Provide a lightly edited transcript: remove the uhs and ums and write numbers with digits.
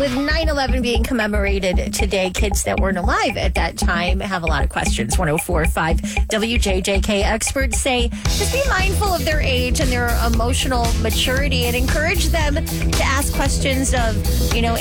with 9/11 being commemorated today, kids that weren't alive at that time have a lot of questions. 104.5 WJJK experts say just be mindful of their age and their emotional maturity and encourage them to ask questions of,